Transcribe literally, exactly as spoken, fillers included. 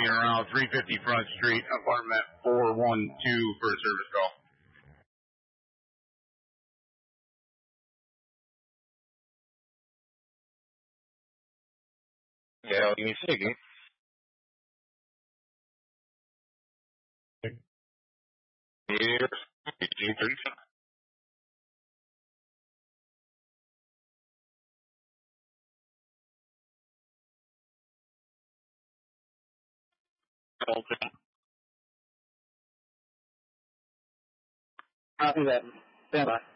waiting around three fifty Front Street, apartment four one two for a service call. Yeah, give me a second. Here's eighteen thirty-five. Okay. Copy that. Stand by.